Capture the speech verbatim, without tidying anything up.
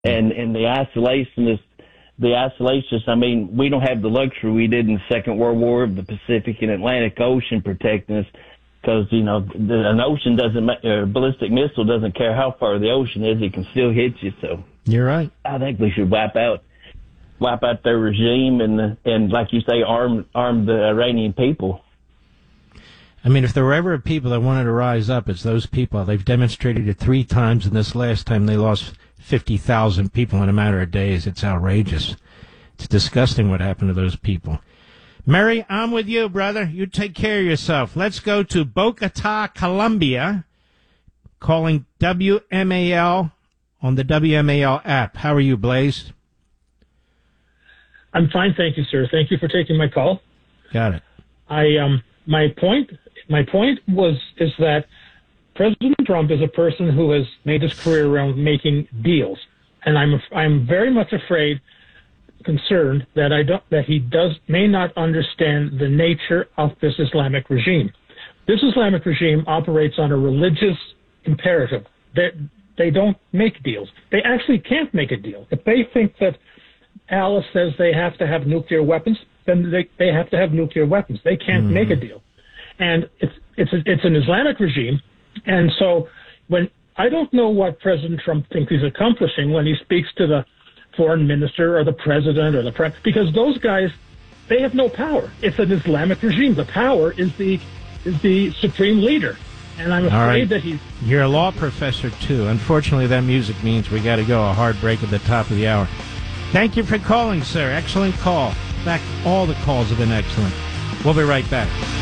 And and the isolationist, the isolationists, I mean, we don't have the luxury we did in the Second World War of the Pacific and Atlantic Ocean protecting us, because, you know, the, an ocean doesn't, a ballistic missile doesn't care how far the ocean is, it can still hit you. So you're right. I think we should wipe out, wipe out their regime and, and like you say, arm, arm the Iranian people. I mean, if there were ever people that wanted to rise up, it's those people. They've demonstrated it three times, and this last time they lost fifty thousand people in a matter of days. It's outrageous. It's disgusting what happened to those people. Murray, I'm with you, brother. You take care of yourself. Let's go to Bogota, Colombia, calling W M A L on the W M A L app. How are you, Blaze? I'm fine, thank you, sir. Thank you for taking my call. Got it. I um, my point, my point was is that President Trump is a person who has made his career around making deals, and I'm I'm very much afraid. concerned that I don't that he does may not understand the nature of this Islamic regime. This Islamic regime operates on a religious imperative. They they don't make deals. They actually can't make a deal. If they think that Allah says they have to have nuclear weapons, then they they have to have nuclear weapons. They can't mm. make a deal. And it's it's a, it's an Islamic regime, and so when I don't know what President Trump thinks he's accomplishing when he speaks to the foreign minister or the president or the pre because those guys, they have no power. It's an Islamic regime. The power is the is the supreme leader, and I'm afraid right. that he's. You're a law professor too. Unfortunately, that music means we got to go. A hard break at the top of the hour. Thank you for calling, sir. Excellent call. In fact, all the calls have been excellent. We'll be right back.